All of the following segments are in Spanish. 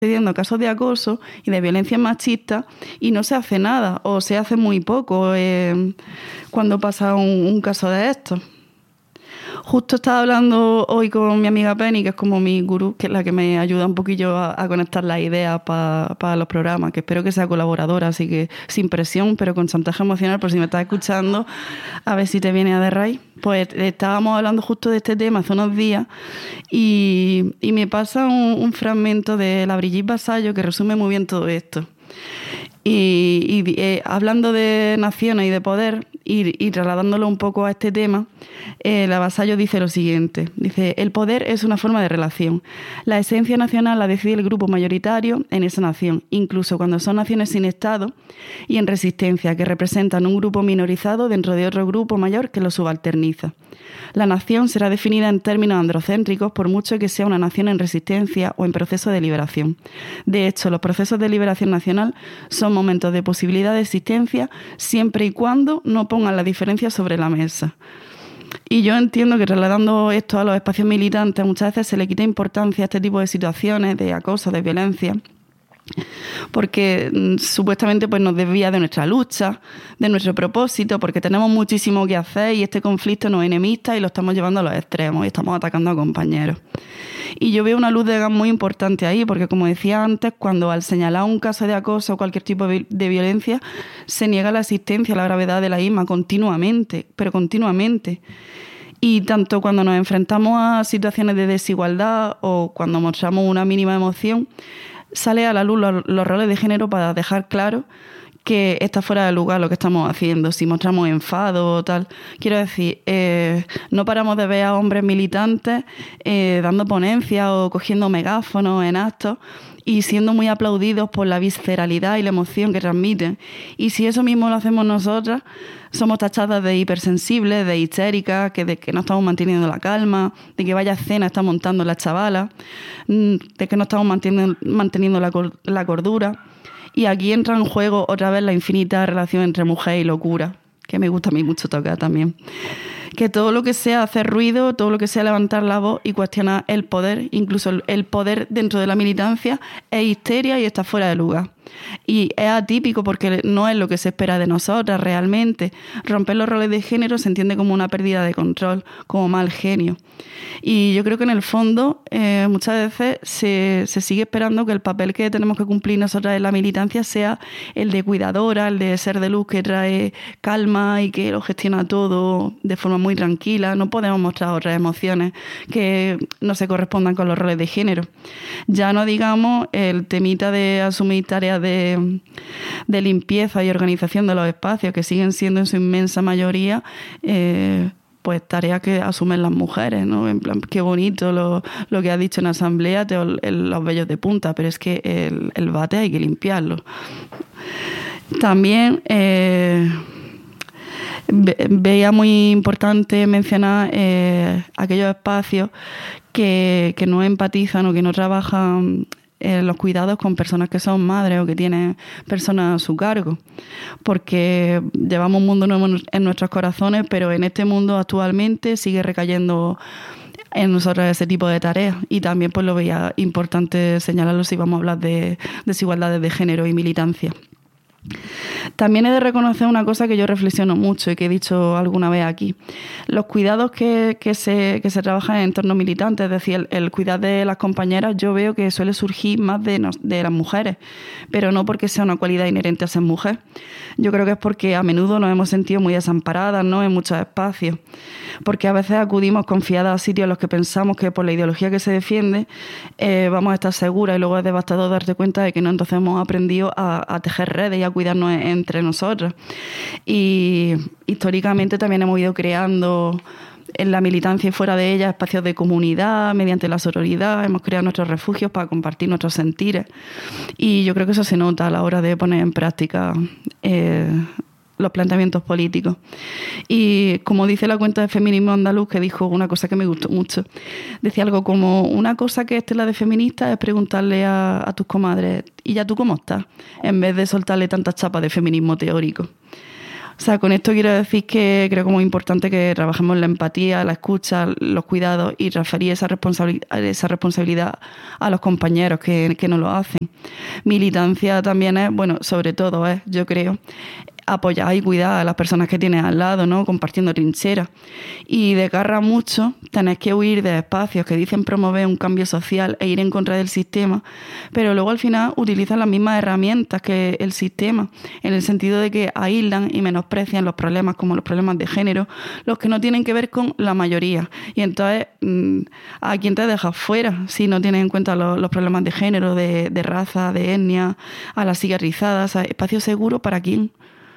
sucediendo casos de acoso y de violencia machista y no se hace nada o se hace muy poco cuando pasa un caso de estos. Justo estaba hablando hoy con mi amiga Penny, que es como mi gurú, que es la que me ayuda un poquillo a conectar las ideas para los programas, que espero que sea colaboradora, así que sin presión, pero con chantaje emocional, por si me estás escuchando, a ver si te viene a de raíz. Pues estábamos hablando justo de este tema hace unos días y me pasa un fragmento de la Brigitte Vasallo que resume muy bien todo esto. Y hablando de naciones y de poder y trasladándolo un poco a este tema, la Vasallo dice lo siguiente, dice: el poder es una forma de relación. La esencia nacional la decide el grupo mayoritario en esa nación, incluso cuando son naciones sin Estado y en resistencia, que representan un grupo minorizado dentro de otro grupo mayor que lo subalterniza. La nación será definida en términos androcéntricos por mucho que sea una nación en resistencia o en proceso de liberación. De hecho, los procesos de liberación nacional son momentos de posibilidad de existencia siempre y cuando no pongan la diferencia sobre la mesa. Y yo entiendo que trasladando esto a los espacios militantes muchas veces se le quita importancia a este tipo de situaciones de acoso, de violencia, porque supuestamente pues nos desvía de nuestra lucha, de nuestro propósito, porque tenemos muchísimo que hacer y este conflicto nos enemista y lo estamos llevando a los extremos y estamos atacando a compañeros. Y yo veo una luz de gas muy importante ahí, porque como decía antes, cuando al señalar un caso de acoso o cualquier tipo de violencia, se niega la existencia, la gravedad de la misma continuamente, pero continuamente. Y tanto cuando nos enfrentamos a situaciones de desigualdad o cuando mostramos una mínima emoción, sale a la luz los roles de género para dejar claro que está fuera de lugar lo que estamos haciendo, si mostramos enfado o tal. Quiero decir, no paramos de ver a hombres militantes dando ponencias o cogiendo megáfonos en actos y siendo muy aplaudidos por la visceralidad y la emoción que transmiten. Y si eso mismo lo hacemos nosotras, somos tachadas de hipersensibles, de histéricas, de que no estamos manteniendo la calma, de que vaya escena está montando la chavala, de que no estamos manteniendo la cordura. Y aquí entra en juego otra vez la infinita relación entre mujer y locura, que me gusta a mí mucho tocar también. Que todo lo que sea hacer ruido, todo lo que sea levantar la voz y cuestionar el poder, incluso el poder dentro de la militancia, es histeria y está fuera de lugar. Y es atípico porque no es lo que se espera de nosotras realmente. Romper los roles de género se entiende como una pérdida de control, como mal genio. Y yo creo que en el fondo muchas veces se sigue esperando que el papel que tenemos que cumplir nosotras en la militancia sea el de cuidadora, el de ser de luz que trae calma y que lo gestiona todo de forma muy tranquila. No podemos mostrar otras emociones que no se correspondan con los roles de género. Ya no digamos el temita de asumir tareas de limpieza y organización de los espacios, que siguen siendo en su inmensa mayoría pues tareas que asumen las mujeres, ¿no? En plan, qué bonito lo que has dicho en asamblea, los vellos de punta, pero es que el bate hay que limpiarlo. También veía muy importante mencionar aquellos espacios que no empatizan o que no trabajan los cuidados con personas que son madres o que tienen personas a su cargo, porque llevamos un mundo nuevo en nuestros corazones, pero en este mundo actualmente sigue recayendo en nosotros ese tipo de tareas, y también pues lo veía importante señalarlo si vamos a hablar de desigualdades de género y militancia. También he de reconocer una cosa que yo reflexiono mucho y que he dicho alguna vez aquí. Los cuidados que se trabajan en entornos militantes, es decir, el cuidar de las compañeras, yo veo que suele surgir más de las mujeres, pero no porque sea una cualidad inherente a ser mujer. Yo creo que es porque a menudo nos hemos sentido muy desamparadas, ¿no?, en muchos espacios, porque a veces acudimos confiadas a sitios en los que pensamos que por la ideología que se defiende vamos a estar seguras, y luego es devastador darte cuenta de que no, entonces hemos aprendido a tejer redes y a cuidarnos entre nosotros. Y históricamente también hemos ido creando en la militancia y fuera de ella espacios de comunidad mediante la sororidad. Hemos creado nuestros refugios para compartir nuestros sentires, y yo creo que eso se nota a la hora de poner en práctica los planteamientos políticos. Y como dice la cuenta de Feminismo Andaluz, que dijo una cosa que me gustó mucho, decía algo como: una cosa que es la de feminista es preguntarle a tus comadres: ¿y ya tú cómo estás?, en vez de soltarle tantas chapas de feminismo teórico. O sea, con esto quiero decir que creo que es muy importante que trabajemos la empatía, la escucha, los cuidados y referir esa responsabilidad a los compañeros que nos lo hacen. Militancia también es, bueno, sobre todo es, yo creo, apoyar y cuidar a las personas que tienes al lado, ¿no? Compartiendo trincheras. Y desgarra mucho tener que huir de espacios que dicen promover un cambio social e ir en contra del sistema, pero luego al final utilizan las mismas herramientas que el sistema, en el sentido de que aíslan y menosprecian los problemas como los problemas de género, los que no tienen que ver con la mayoría. Y entonces, ¿a quién te dejas fuera si no tienes en cuenta los problemas de género, de raza, de etnia, a las cigarrizadas? ¿Espacio seguro para quién?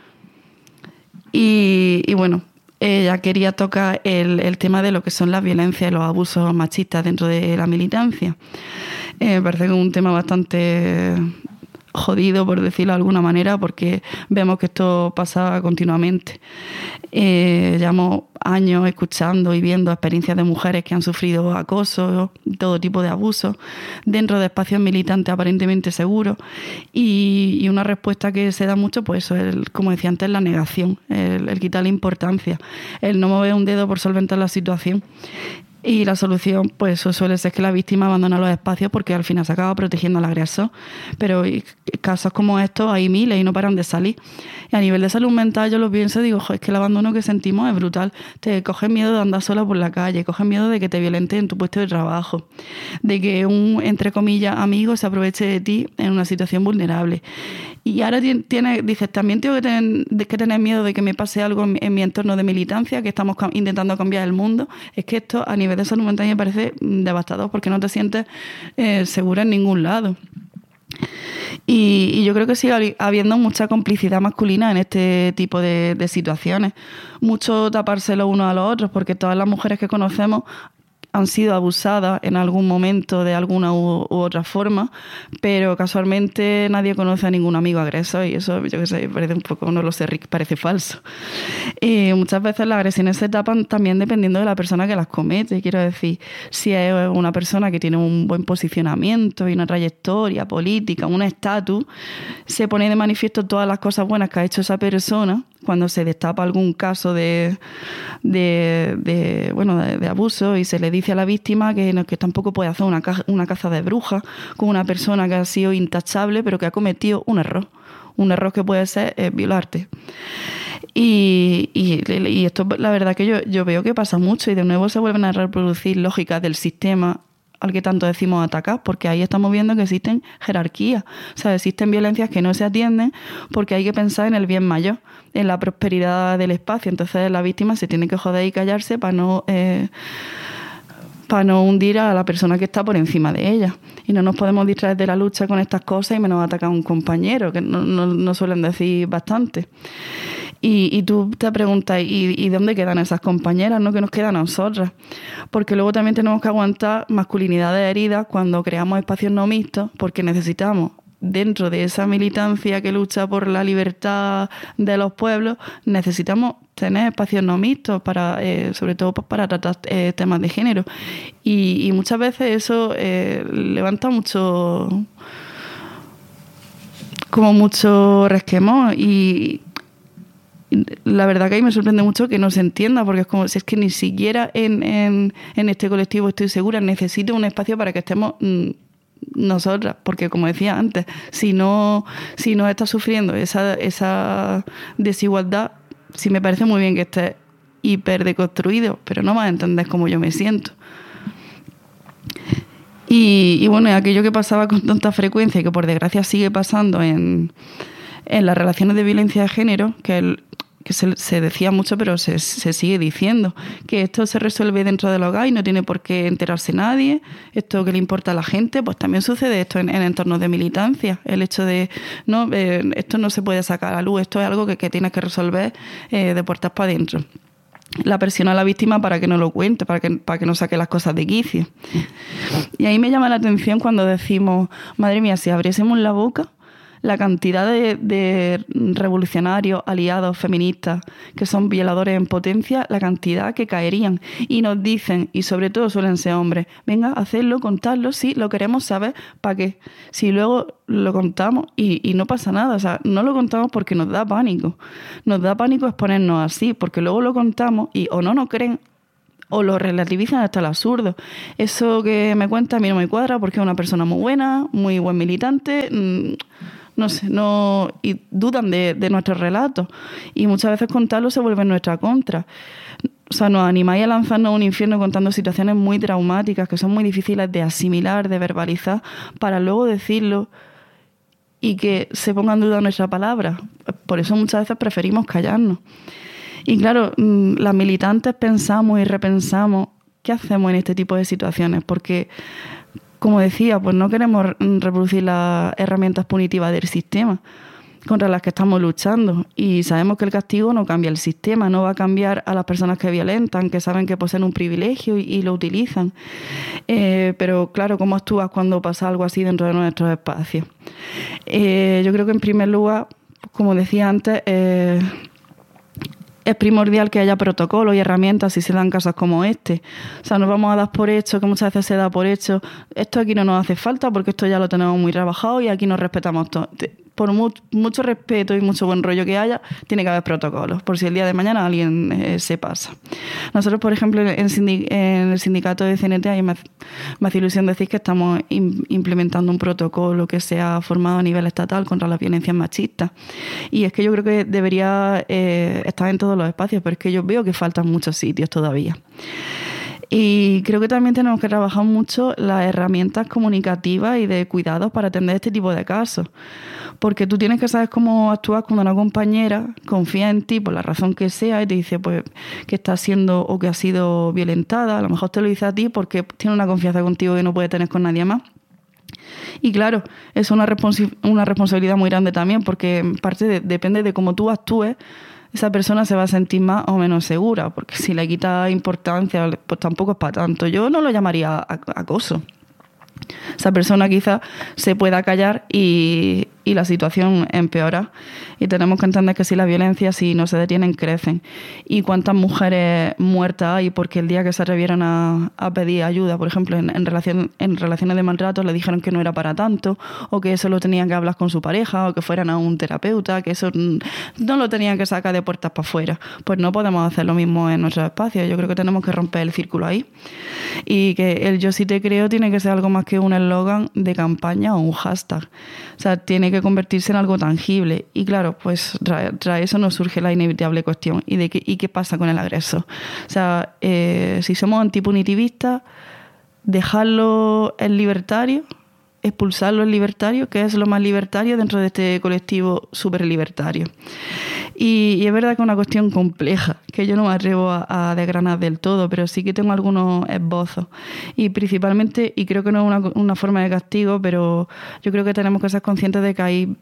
Y bueno, ella quería tocar el tema de lo que son las violencias y los abusos machistas dentro de la militancia. Me parece que es un tema bastante jodido, por decirlo de alguna manera, porque vemos que esto pasa continuamente. Llevamos años escuchando y viendo experiencias de mujeres que han sufrido acoso, todo tipo de abusos, dentro de espacios militantes aparentemente seguros, y una respuesta que se da mucho, pues eso, como decía antes, la negación, el quitarle importancia, el no mover un dedo por solventar la situación. Y la solución, pues eso suele ser que la víctima abandona los espacios porque al final se acaba protegiendo al agresor. Pero casos como estos hay miles y no paran de salir. Y a nivel de salud mental yo lo pienso y digo, es que el abandono que sentimos es brutal. Te coges miedo de andar sola por la calle, coges miedo de que te violenten en tu puesto de trabajo, de que un, entre comillas, amigo se aproveche de ti en una situación vulnerable. Y ahora dices, también tengo que tener miedo de que me pase algo en mi entorno de militancia, que estamos intentando cambiar el mundo. Es que esto a nivel de salud mental me parece devastador porque no te sientes segura en ningún lado. Y yo creo que sigue habiendo mucha complicidad masculina en este tipo de situaciones. Mucho taparse los unos a los otros, porque todas las mujeres que conocemos han sido abusadas en algún momento de alguna u otra forma, pero casualmente nadie conoce a ningún amigo agresor y eso, yo qué sé, parece un poco, no lo sé, Rick, parece falso. Muchas veces las agresiones se tapan también dependiendo de la persona que las comete. Quiero decir, si es una persona que tiene un buen posicionamiento y una trayectoria política, un estatus, se pone de manifiesto todas las cosas buenas que ha hecho esa persona cuando se destapa algún caso de abuso y se le dice a la víctima que tampoco puede hacer una caza de brujas con una persona que ha sido intachable pero que ha cometido un error que puede ser violarte. Y esto la verdad que yo veo que pasa mucho y de nuevo se vuelven a reproducir lógicas del sistema al que tanto decimos atacar, porque ahí estamos viendo que existen jerarquías, o sea, existen violencias que no se atienden porque hay que pensar en el bien mayor, en la prosperidad del espacio. Entonces la víctima se tiene que joder y callarse para no hundir a la persona que está por encima de ella. Y no nos podemos distraer de la lucha con estas cosas y menos atacar a un compañero, que no suelen decir bastante. Y tú te preguntas, ¿y dónde quedan esas compañeras, no? ¿Qué nos quedan a nosotras? Porque luego también tenemos que aguantar masculinidades heridas cuando creamos espacios no mixtos, porque necesitamos, dentro de esa militancia que lucha por la libertad de los pueblos, necesitamos tener espacios no mixtos, sobre todo para tratar temas de género. Y muchas veces eso levanta mucho resquemor y la verdad que ahí me sorprende mucho que no se entienda, porque es como si es que ni siquiera en este colectivo estoy segura, necesito un espacio para que estemos nosotras, porque como decía antes, si no estás sufriendo esa desigualdad, sí me parece muy bien que estés hiper deconstruido, pero no vas a entender cómo yo me siento. Y bueno, aquello que pasaba con tanta frecuencia y que por desgracia sigue pasando en las relaciones de violencia de género, que se decía mucho, pero se sigue diciendo, que esto se resuelve dentro del hogar y no tiene por qué enterarse nadie, esto que le importa a la gente, pues también sucede esto en entornos de militancia, el hecho de, no, esto no se puede sacar a la luz, esto es algo que tienes que resolver de puertas para adentro. La presiona a la víctima para que no lo cuente, para que no saque las cosas de quicio. Y ahí me llama la atención cuando decimos, madre mía, si abriésemos la boca, la cantidad de revolucionarios, aliados, feministas, que son violadores en potencia, la cantidad que caerían. Y nos dicen, y sobre todo suelen ser hombres, venga, hacedlo, contadlo, sí, lo queremos saber, ¿para qué? Si luego lo contamos y no pasa nada, o sea, no lo contamos porque nos da pánico. Nos da pánico exponernos así, porque luego lo contamos y o no nos creen o lo relativizan hasta el absurdo. Eso que me cuenta a mí no me cuadra porque es una persona muy buena, muy buen militante, no sé, y dudan de nuestros relatos. Y muchas veces contarlo se vuelve en nuestra contra. O sea, nos animáis a lanzarnos a un infierno contando situaciones muy traumáticas que son muy difíciles de asimilar, de verbalizar, para luego decirlo y que se ponga en duda nuestra palabra. Por eso muchas veces preferimos callarnos. Y claro, las militantes pensamos y repensamos qué hacemos en este tipo de situaciones, porque, como decía, pues no queremos reproducir las herramientas punitivas del sistema contra las que estamos luchando, y sabemos que el castigo no cambia el sistema, no va a cambiar a las personas que violentan, que saben que poseen un privilegio y lo utilizan. Pero claro, ¿cómo actúas cuando pasa algo así dentro de nuestros espacios? Yo creo que en primer lugar, como decía antes, es primordial que haya protocolos y herramientas si se dan casos como este. O sea, nos vamos a dar por hecho, que muchas veces se da por hecho, esto aquí no nos hace falta porque esto ya lo tenemos muy trabajado y aquí nos respetamos todo. Por mucho respeto y mucho buen rollo que haya, tiene que haber protocolos, por si el día de mañana alguien se pasa. Nosotros, por ejemplo, en el sindicato de CNT, a mí me hace ilusión decir que estamos implementando un protocolo que se ha formado a nivel estatal contra las violencias machistas. Y es que yo creo que debería estar en todos los espacios, pero es que yo veo que faltan muchos sitios todavía. Y creo que también tenemos que trabajar mucho las herramientas comunicativas y de cuidados para atender este tipo de casos. Porque tú tienes que saber cómo actuar cuando una compañera confía en ti por la razón que sea y te dice pues que está siendo o que ha sido violentada. A lo mejor te lo dice a ti porque tiene una confianza contigo que no puede tener con nadie más. Y claro, es una responsabilidad muy grande también, porque en parte depende de cómo tú actúes, esa persona se va a sentir más o menos segura, porque si le quita importancia, pues tampoco es para tanto. Yo no lo llamaría acoso. Esa persona quizás se pueda callar y la situación empeora. Y tenemos que entender que si la violencia, si no se detienen, crecen. Y cuántas mujeres muertas hay porque el día que se atrevieron a pedir ayuda, por ejemplo, en relaciones de maltrato, le dijeron que no era para tanto, o que eso lo tenían que hablar con su pareja, o que fueran a un terapeuta, que eso no lo tenían que sacar de puertas para afuera. Pues no podemos hacer lo mismo en nuestros espacios. Yo creo que tenemos que romper el círculo ahí. Y que el yo sí te creo tiene que ser algo más que un eslogan de campaña o un hashtag. O sea, tiene que convertirse en algo tangible. Y claro, pues tras eso nos surge la inevitable cuestión. ¿Y qué pasa con el agresor? O sea, si somos antipunitivistas, dejarlo en libertario, expulsarlo en libertario, que es lo más libertario dentro de este colectivo súper libertario. Y es verdad que es una cuestión compleja, que yo no me atrevo a desgranar del todo, pero sí que tengo algunos esbozos. Y principalmente, y creo que no es una forma de castigo, pero yo creo que tenemos que ser conscientes de que hay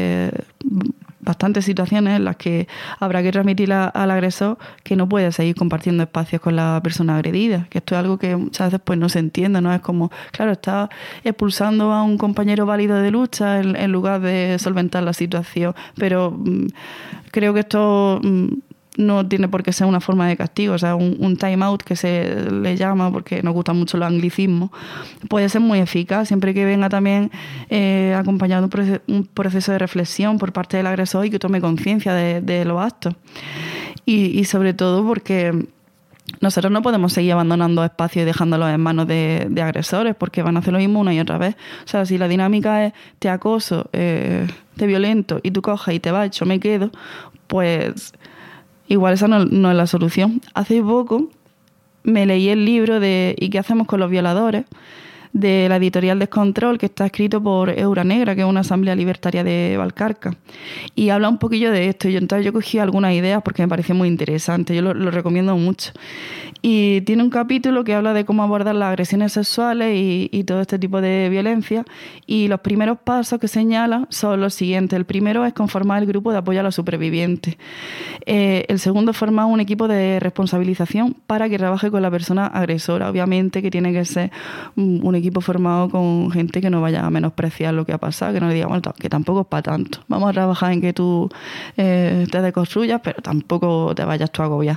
bastantes situaciones en las que habrá que transmitir al agresor que no puede seguir compartiendo espacios con la persona agredida, que esto es algo que muchas veces pues no se entiende, ¿no? Es como, claro, está expulsando a un compañero válido de lucha en lugar de solventar la situación, pero creo que esto no tiene por qué ser una forma de castigo. O sea, un time out, que se le llama porque nos gustan mucho los anglicismos, puede ser muy eficaz siempre que venga también acompañado de un proceso de reflexión por parte del agresor y que tome conciencia de los actos. Y sobre todo porque nosotros no podemos seguir abandonando espacios y dejándolos en manos de agresores, porque van a hacer lo mismo una y otra vez. O sea, si la dinámica es te acoso, te violento y tú coges y te vas, yo me quedo, pues igual esa no es la solución. Hace poco me leí el libro de ¿Y qué hacemos con los violadores?, de la editorial Descontrol, que está escrito por Eura Negra, que es una asamblea libertaria de Valcarca, y habla un poquillo de esto. Y entonces yo cogí algunas ideas porque me pareció muy interesante. Yo lo recomiendo mucho. Y tiene un capítulo que habla de cómo abordar las agresiones sexuales y todo este tipo de violencia, y los primeros pasos que señala son los siguientes. El primero es conformar el grupo de apoyo a los supervivientes. El segundo, formar un equipo de responsabilización para que trabaje con la persona agresora. Obviamente que tiene que ser un equipo formado con gente que no vaya a menospreciar lo que ha pasado, que no le diga, bueno, que tampoco es para tanto. Vamos a trabajar en que tú te deconstruyas, pero tampoco te vayas tú a agobiar.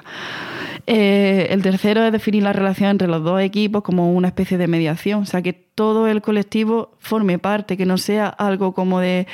El tercero es definir la relación entre los dos equipos como una especie de mediación, o sea, que todo el colectivo forme parte, que no sea algo como de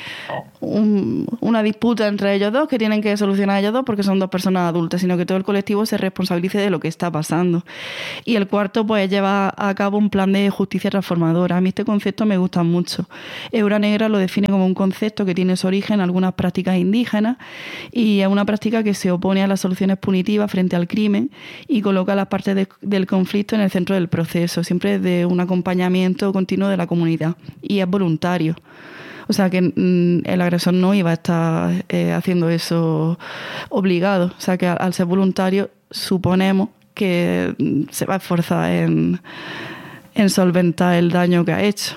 una disputa entre ellos dos que tienen que solucionar ellos dos porque son dos personas adultas, sino que todo el colectivo se responsabilice de lo que está pasando. Y el cuarto, pues, lleva a cabo un plan de justicia transformadora. A mí este concepto me gusta mucho. Eura Negra lo define como un concepto que tiene su origen en algunas prácticas indígenas y es una práctica que se opone a las soluciones punitivas frente al crimen y coloca las partes del conflicto en el centro del proceso, siempre de un acompañamiento continuo de la comunidad, y es voluntario. O sea que el agresor no iba a estar haciendo eso obligado. O sea que al ser voluntario suponemos que se va a esforzar en solventar el daño que ha hecho.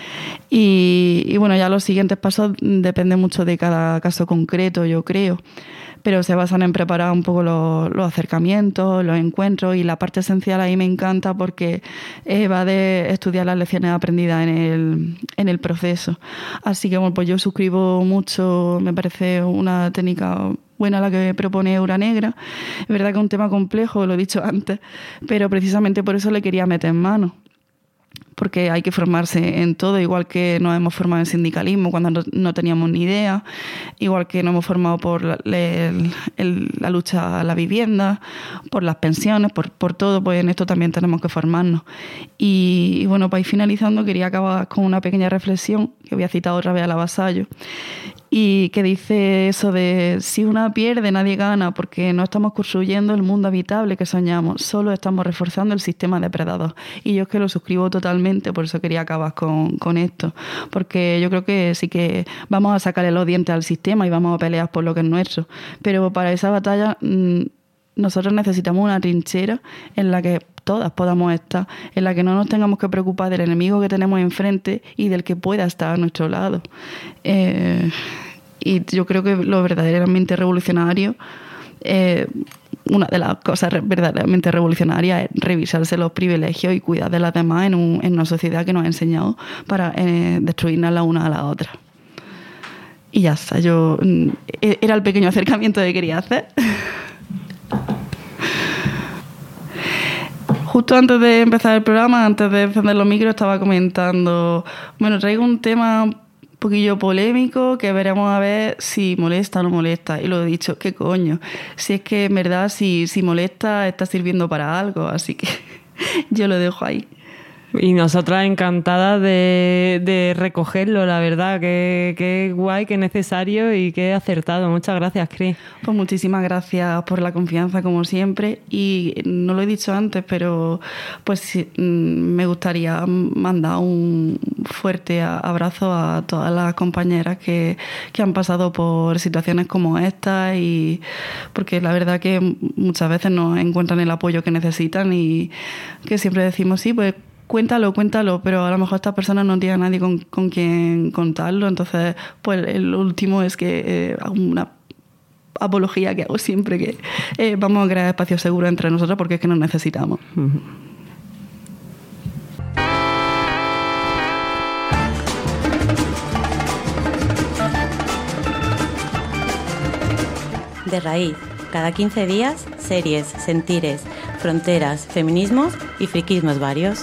Y bueno, ya los siguientes pasos dependen mucho de cada caso concreto, yo creo. Pero se basan en preparar un poco los acercamientos, los encuentros, y la parte esencial ahí me encanta porque va de estudiar las lecciones aprendidas en el proceso. Así que bueno, pues yo suscribo mucho, me parece una técnica buena la que propone Eura Negra. Es verdad que es un tema complejo, lo he dicho antes, pero precisamente por eso le quería meter en mano. Porque hay que formarse en todo, igual que nos hemos formado en sindicalismo cuando no teníamos ni idea, igual que nos hemos formado por la lucha a la vivienda, por las pensiones, por todo, pues en esto también tenemos que formarnos. Y bueno, para ir finalizando, quería acabar con una pequeña reflexión, que voy a citar otra vez a la Vasallo, y que dice eso de: si una pierde, nadie gana, porque no estamos construyendo el mundo habitable que soñamos, solo estamos reforzando el sistema depredador. Y yo es que lo suscribo totalmente, por eso quería acabar con esto, porque yo creo que sí que vamos a sacarle los dientes al sistema y vamos a pelear por lo que es nuestro, pero para esa batalla nosotros necesitamos una trinchera en la que todas podamos estar, en la que no nos tengamos que preocupar del enemigo que tenemos enfrente y del que pueda estar a nuestro lado. Y yo creo que lo verdaderamente revolucionario, una de las cosas verdaderamente revolucionarias, es revisarse los privilegios y cuidar de las demás en una sociedad que nos ha enseñado para destruirnos la una a la otra. Y ya está, era el pequeño acercamiento que quería hacer. Justo antes de empezar el programa, antes de encender los micros, estaba comentando, bueno, traigo un tema un poquillo polémico que veremos a ver si molesta o no molesta. Y lo he dicho, ¿qué coño? Si es que en verdad si molesta está sirviendo para algo, así que yo lo dejo ahí. Y nosotras encantadas de recogerlo, la verdad, que guay, que necesario y que acertado. Muchas gracias, Cris. Pues muchísimas gracias por la confianza, como siempre. Y no lo he dicho antes, pero pues sí, me gustaría mandar un fuerte abrazo a todas las compañeras que han pasado por situaciones como esta, y porque la verdad que muchas veces no encuentran el apoyo que necesitan y que siempre decimos, sí, pues cuéntalo, pero a lo mejor esta persona no tiene a nadie con quien contarlo. Entonces, pues el último es que hago una apología que hago siempre, que vamos a crear espacios seguros entre nosotros, porque es que nos necesitamos. De raíz, cada 15 días, series, sentires, fronteras, feminismos y friquismos varios.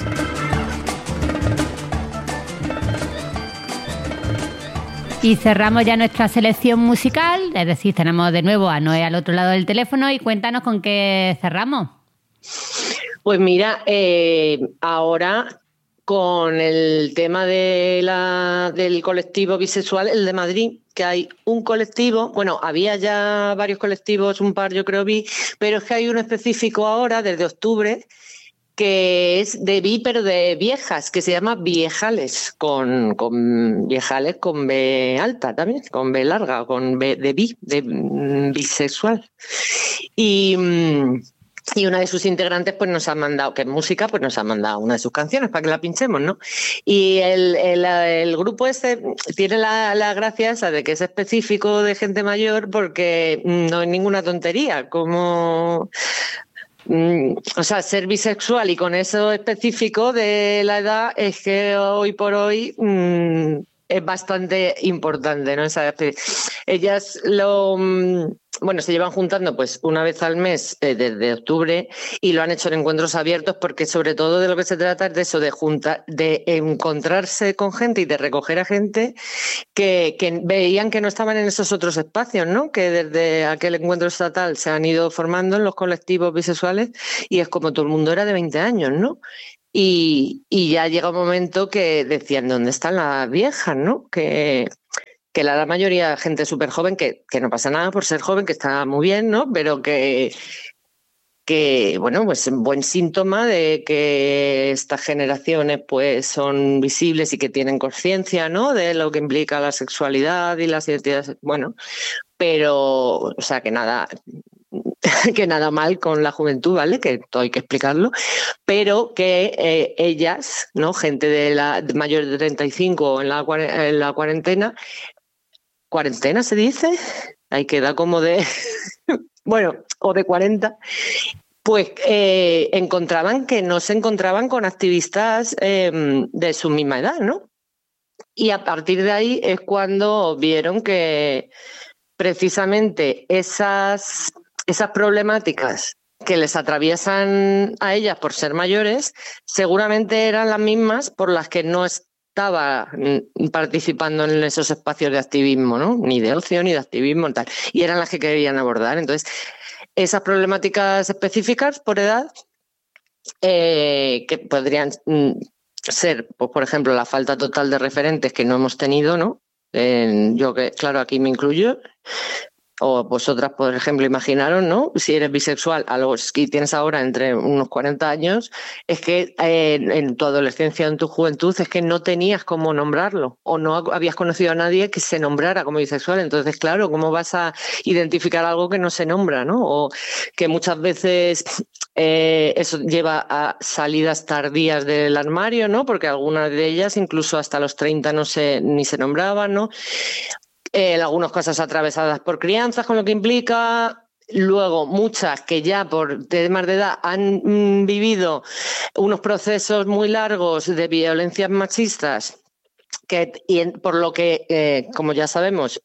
Y cerramos ya nuestra selección musical, es decir, tenemos de nuevo a Noé al otro lado del teléfono, y cuéntanos con qué cerramos. Pues mira, ahora con el tema del colectivo bisexual, el de Madrid, que hay un colectivo, bueno, había ya varios colectivos, un par yo creo vi, pero es que hay uno específico ahora, desde octubre, que es de bi, pero de viejas, que se llama Viejales, con Viejales con B alta también, con B larga, con B de bi, de bisexual. Y Y una de sus integrantes pues nos ha mandado, que es música, pues nos ha mandado una de sus canciones para que la pinchemos, ¿no? Y el grupo este tiene la gracia esa de que es específico de gente mayor porque no es ninguna tontería, como... O sea, ser bisexual y con eso específico de la edad es que hoy por hoy es bastante importante, ¿no? Ellas se llevan juntando pues una vez al mes desde octubre y lo han hecho en encuentros abiertos porque sobre todo de lo que se trata es de eso, de encontrarse con gente y de recoger a gente que veían que no estaban en esos otros espacios, ¿no? Que desde aquel encuentro estatal se han ido formando en los colectivos bisexuales y es como todo el mundo era de 20 años, ¿no? Y ya llega un momento que decían, ¿dónde están las viejas, no? Que la mayoría de gente súper joven, que no pasa nada por ser joven, que está muy bien, ¿no? Pero que bueno, pues un buen síntoma de que estas generaciones pues son visibles y que tienen conciencia, ¿no? De lo que implica la sexualidad y las identidades, bueno, pero, o sea, que nada mal con la juventud, ¿vale? Que todo hay que explicarlo, pero que ellas, ¿no? Gente de mayor de 35 en la cuarentena, ¿cuarentena se dice? Ahí queda como de... bueno, o de 40, pues encontraban que no se encontraban con activistas de su misma edad, ¿no? Y a partir de ahí es cuando vieron que precisamente esas problemáticas que les atraviesan a ellas por ser mayores, seguramente eran las mismas por las que no estaba participando en esos espacios de activismo, ¿no? Ni de ocio, ni de activismo, y tal. Y eran las que querían abordar. Entonces, esas problemáticas específicas por edad, que podrían ser, pues, por ejemplo, la falta total de referentes que no hemos tenido, ¿no? Yo que, claro, aquí me incluyo, o vosotras, por ejemplo, imaginaros, ¿no? Si eres bisexual a los que tienes ahora entre unos 40 años, es que en tu adolescencia, en tu juventud, es que no tenías cómo nombrarlo o no habías conocido a nadie que se nombrara como bisexual. Entonces, claro, ¿cómo vas a identificar algo que no se nombra, ¿no? O que muchas veces eso lleva a salidas tardías del armario, ¿no? Porque algunas de ellas incluso hasta los 30 ni se nombraban, ¿no? Algunas cosas atravesadas por crianzas, con lo que implica. Luego, muchas que ya por temas de edad han vivido unos procesos muy largos de violencias machistas, por lo que, como ya sabemos,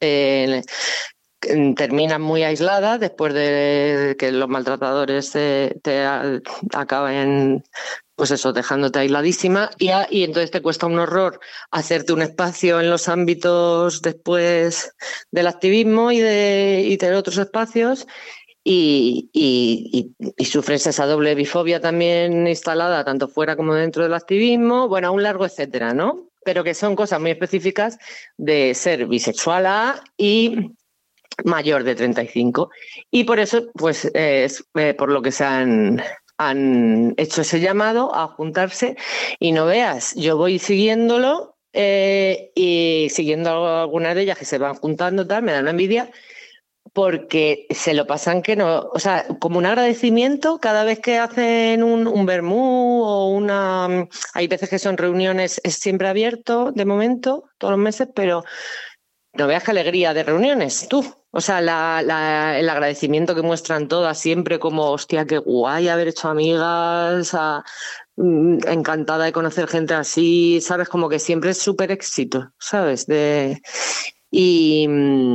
terminan muy aisladas después de que los maltratadores te acaben, pues eso, dejándote aisladísima y entonces te cuesta un horror hacerte un espacio en los ámbitos después del activismo y de otros espacios y sufres esa doble bifobia también instalada tanto fuera como dentro del activismo, bueno, un largo etcétera, ¿no? Pero que son cosas muy específicas de ser bisexual y mayor de 35 y por eso pues es por lo que se han hecho ese llamado a juntarse y no veas, yo voy siguiéndolo y siguiendo algunas de ellas que se van juntando, tal, me da una envidia porque se lo pasan que no, o sea, como un agradecimiento cada vez que hacen un vermú o hay veces que son reuniones, es siempre abierto de momento, todos los meses, pero no veas qué alegría de reuniones, tú. O sea, el agradecimiento que muestran todas siempre como, hostia, qué guay haber hecho amigas, encantada de conocer gente así, ¿sabes? Como que siempre es súper éxito, ¿sabes? Y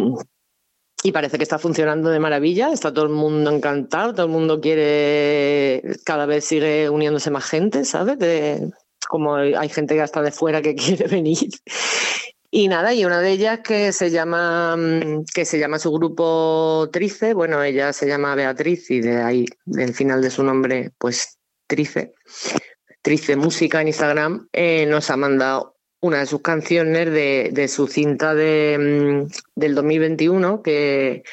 parece que está funcionando de maravilla, está todo el mundo encantado, todo el mundo quiere, cada vez sigue uniéndose más gente, ¿sabes? Como hay gente que hasta de fuera que quiere venir. Y nada, y una de ellas que se llama su grupo Trice, bueno, ella se llama Beatriz y de ahí, del final de su nombre, pues Trice Música en Instagram, nos ha mandado una de sus canciones de su cinta del 2021 que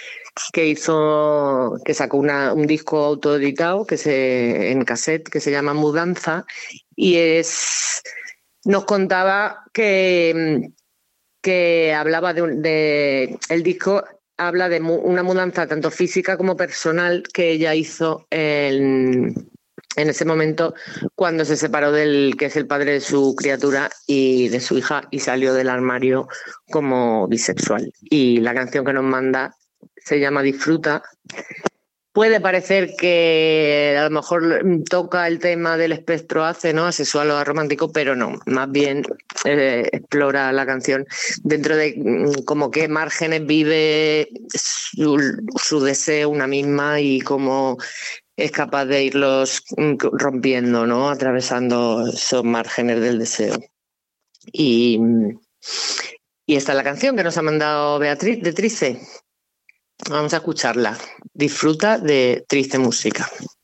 sacó un disco autoeditado en cassette que se llama Mudanza y nos contaba que hablaba el disco habla de una mudanza tanto física como personal que ella hizo en ese momento cuando se separó del que es el padre de su criatura y de su hija y salió del armario como bisexual. Y la canción que nos manda se llama Disfruta. Puede parecer que a lo mejor toca el tema del espectro AC, ¿no? Asexual o aromántico, pero no. Más bien explora la canción dentro de como qué márgenes vive su deseo una misma y cómo es capaz de irlos rompiendo, ¿no? Atravesando esos márgenes del deseo. Y esta es la canción que nos ha mandado Beatriz de Trice. Vamos a escucharla. Disfruta de Triste Música.